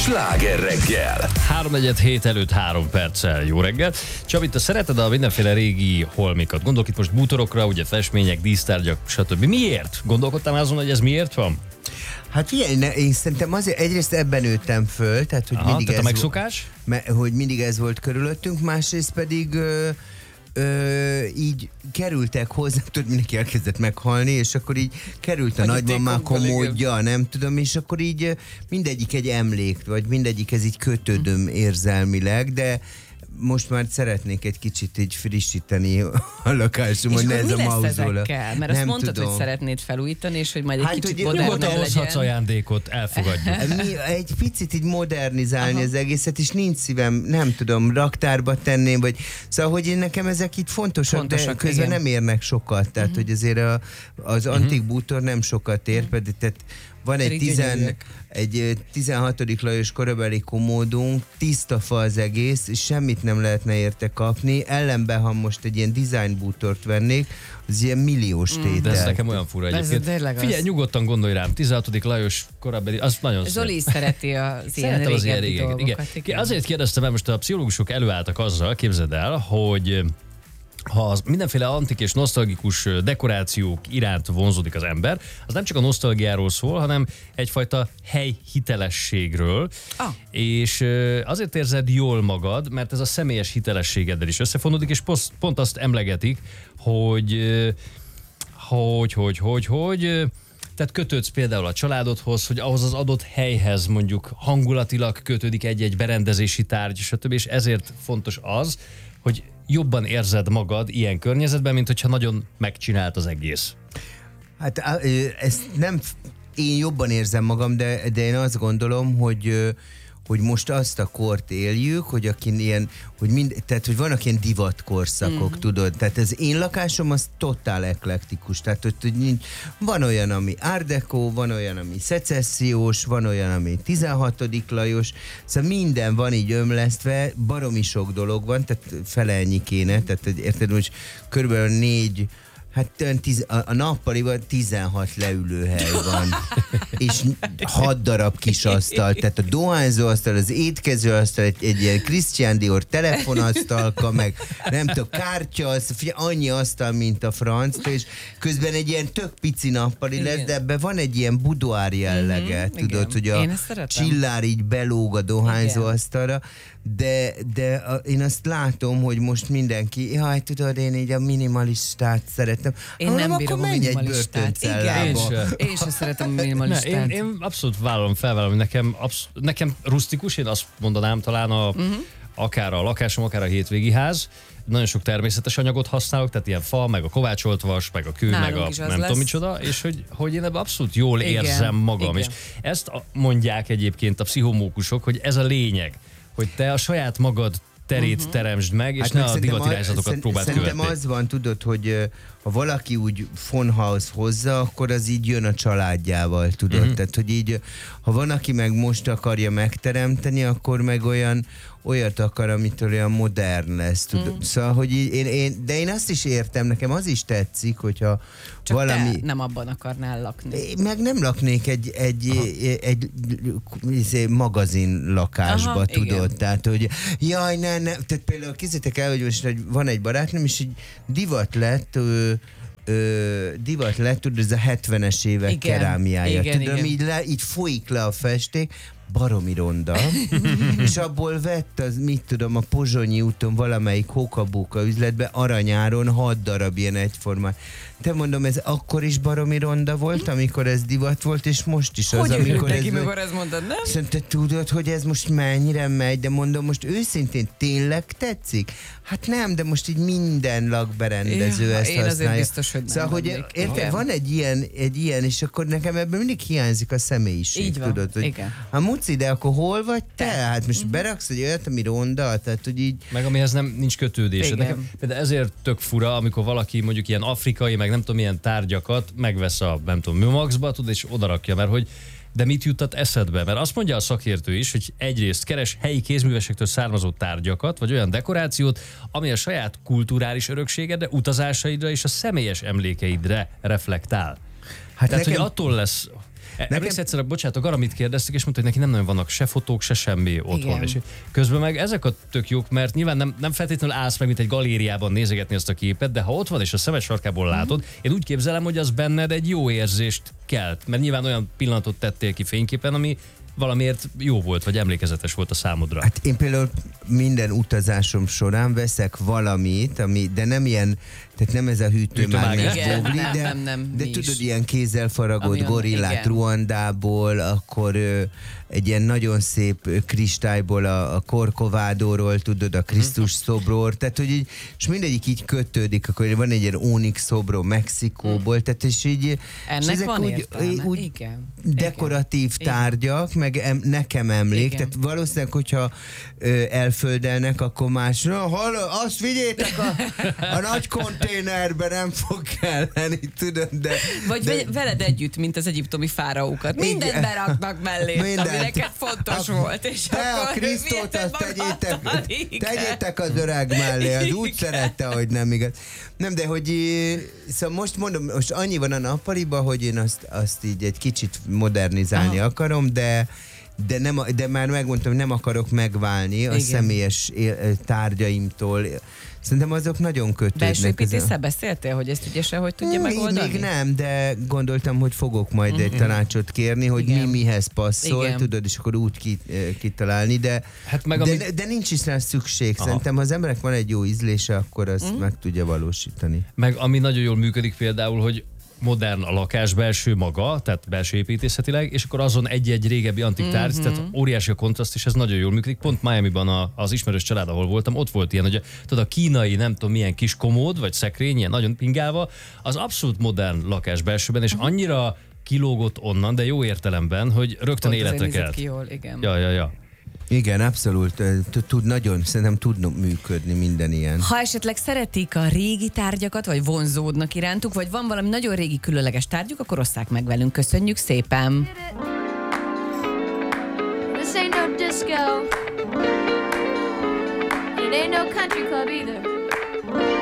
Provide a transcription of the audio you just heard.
Sláger reggel. 3:47 előtt 3 perccel. Jó reggelt. Csabi, te szereted a mindenféle régi holmikat? Gondolok itt most bútorokra, ugye festmények, dísztárgyak, stb. Miért? Gondolkodtál azon, hogy ez miért van? Hát figyelj, én szerintem azért egyrészt ebben nőttem föl, tehát hogy mindig tehát ez a megszokás? hogy mindig ez volt körülöttünk, másrészt pedig így kerültek hozzá, tudod, mindenki elkezdett meghalni, és akkor így került a nagymamá komódja, nem tudom, és akkor így mindegyik egy emlék, vagy mindegyik ez így kötődöm érzelmileg, de most már szeretnék egy kicsit így frissíteni a lakásom, hogy ne ez a mauzóla. Ezekkel? Mert azt mondtad, hogy szeretnéd felújítani, és hogy majd egy kicsit modernebb legyen. Hozhatsz ajándékot, elfogadjuk. Egy picit így modernizálni az egészet, és nincs szívem, nem tudom, raktárba tenném, vagy szóval, hogy nekem ezek itt fontosak, de közben nem érnek sokat, tehát hogy azért az antik bútor nem sokat ér, pedig tehát van egy 16. Lajos korabeli komódunk, tiszta fa az egész, és semmit nem lehetne érte kapni. Ellenben, ha most egy ilyen design bútort vennék, az ilyen milliós tétel. De ez nekem olyan fura egyébként. Figyelj, nyugodtan gondolj rám, 16. Lajos korabeli, az nagyon szép. Zoli szereti az ilyen régebbi dolgokat. Igen. Azért kérdeztem, mert most a pszichológusok előálltak azzal, képzeld el, hogy ha az mindenféle antik és nosztalgikus dekorációk iránt vonzódik az ember, az nem csak a nosztalgiáról szól, hanem egyfajta helyhitelességről, és azért érzed jól magad, mert ez a személyes hitelességeddel is összefonódik, és pont azt emlegetik, hogy tehát kötődsz például a családodhoz, hogy ahhoz az adott helyhez mondjuk hangulatilag kötődik egy-egy berendezési tárgy, stb. És ezért fontos az, hogy jobban érzed magad ilyen környezetben, mint hogyha nagyon megcsinált az egész. Hát ezt nem én jobban érzem magam, de én azt gondolom, hogy most azt a kort éljük, hogy akin ilyen, tehát hogy vannak ilyen divatkorszakok, tudod, tehát az én lakásom az totál eklektikus, tehát hogy van olyan, ami Art Deco, van olyan, ami szecessziós, van olyan, ami 16. Lajos, szóval minden van így ömlesztve, baromi sok dolog van, tehát fele ennyi kéne, tehát érted, hogy körülbelül 4, hát a nappaliban 16 leülőhely van, és 6 darab kis asztal, tehát a dohányzóasztal, az étkezőasztal, egy ilyen Christian Dior telefonasztalka, meg nem tudom, kártya, annyi asztal, mint a franc, és közben egy ilyen tök pici nappali lesz, de ebben van egy ilyen budoár jellege, tudod, hogy a csillár így belóg a dohányzóasztalra, de én azt látom, hogy most mindenki, jaj, tudod, én így a minimalistát szeretem. Én nem bírom a minimalistát. Igen, én sem szeretem a minimalistát. Én abszolút felvállalom, hogy nekem rustikus, én azt mondanám talán akár a lakásom, akár a hétvégi ház. Nagyon sok természetes anyagot használok, tehát ilyen fa, meg a kovácsolt vas, meg a kő, meg a nem tudom micsoda, és hogy én ebben abszolút jól érzem magam. És ezt mondják egyébként a pszichomókusok, hogy ez a lényeg, hogy te a saját magad terét teremtsd meg, és ne a divatirányzatokat próbáld követni. Szerintem az van, tudod, hogy ha valaki úgy Fonhaus hozza, akkor az így jön a családjával, tudod. Tehát, hogy így, ha van, aki meg most akarja megteremteni, akkor meg olyat akar, amitől olyan modern lesz, tudod. Szóval, hogy de én azt is értem, nekem az is tetszik, hogyha csak valami... te nem abban akarnál lakni. Meg nem laknék egy magazin lakásba, tudod. Igen. Tehát, hogy jaj, nem. Tehát például kézzétek el, hogy most van egy barátnőm, és így divat lett, tudod, ez a 70-es évek kerámiája. Tudom, így folyik le a festék, baromi ronda, és abból vett az, mit tudom, a Pozsonyi úton valamelyik hókabóka üzletbe aranyáron 6 darab ilyen egyformán. Te mondom, ez akkor is baromi ronda volt, amikor ez divat volt, és most is az, hogy amikor ez... Mikor ezt mondod, nem? Szerintem tudod, hogy ez most mennyire megy, de mondom, most őszintén tényleg tetszik? Hát nem, de most így minden lakberendező ezt használja. Én azért biztos, hogy nem. Szóval, hogy érted, van egy ilyen, és akkor nekem ebben mindig hiányzik a személyiség. Így van, tudod, hogy igen. Muci, de akkor hol vagy te? Hát most beraksz egy olyat, ami ronda, tehát hogy így... Meg amihez nincs kötődés. Nekem, például ezért tök fura, amikor valaki mondjuk ilyen afrikai, meg nem tudom milyen tárgyakat megvesz a, nem tudom, Műmaxba, tudod, és odarakja, mert hogy de mit juttat eszedbe? Mert azt mondja a szakértő is, hogy egyrészt keres helyi kézművesektől származó tárgyakat, vagy olyan dekorációt, ami a saját kulturális örökségedre, utazásaidra és a személyes emlékeidre reflektál. Hát tehát, hogy attól lesz... Emlékszel egyszer, bocsánat, a Garamit kérdeztek, és mondta, hogy neki nem nagyon vannak se fotók, se semmi otthon. Igen. És közben meg ezek a tök jók, mert nyilván nem feltétlenül állsz meg, mint egy galériában nézegetni azt a képet, de ha ott van és a szemed sarkából látod, én úgy képzelem, hogy az benned egy jó érzést kelt, mert nyilván olyan pillanatot tettél ki fényképen, ami valamiért jó volt, vagy emlékezetes volt a számodra. Hát én például minden utazásom során veszek valamit, de nem ilyen, tehát nem ez a hűtőmágnes bogli, de tudod, ilyen kézzel faragott gorillát Ruandából, akkor egy ilyen nagyon szép kristályból a Corcovadóról, tudod, a Krisztus szobror, tehát hogy így, és mindegyik így kötődik, akkor van egy ilyen ónix szobró Mexikóból, tehát és így ennek és ezek van úgy dekoratív tárgyak, meg nekem emlék, igen. tehát valószínűleg, hogyha elföldelnek, akkor más, azt vigyétek a nagy konténerbe, nem fog kelleni, tudod, de... Vagy veled együtt, mint az egyiptomi fáraókat. Mindent beraknak mellé, ami neked fontos volt. És te a Krisztót azt tegyétek az öreg mellé, az úgy szerette, hogy nem igaz. Nem, de hogy szóval most mondom, most annyi van a nappaliban, hogy én azt így egy kicsit modernizálni akarom, de már megmondtam, hogy nem akarok megválni a személyes tárgyaimtól. Szerintem azok nagyon kötődnek. Belső építésszel beszéltél, hogy ezt ügyesen hogy tudja megoldani? Még nem, de gondoltam, hogy fogok majd egy tanácsot kérni, hogy mi mihez passzol, tudod, és akkor úgy kitalálni, de nincs is rá szükség. Szerintem, ha az emberek van egy jó ízlése, akkor azt meg tudja valósítani. Meg ami nagyon jól működik például, hogy modern a lakás belső maga, tehát belső építészetileg, és akkor azon egy-egy régebbi antik tárgy, tehát óriási a kontraszt, és ez nagyon jól működik. Pont Miamiban az ismerős család, ahol voltam, ott volt ilyen, hogy tudod, a kínai, nem tudom milyen kis komód, vagy szekrény, ilyen nagyon pingálva, az abszolút modern lakás belsőben, és annyira kilógott onnan, de jó értelemben, hogy rögtön pont életre kelt. Jól, igen. Ja. Igen, abszolút. Szerintem tud működni minden ilyen. Ha esetleg szeretik a régi tárgyakat, vagy vonzódnak irántuk, vagy van valami nagyon régi különleges tárgyuk, akkor osszák meg velünk. Köszönjük szépen! This ain't no disco. It ain't no country club either.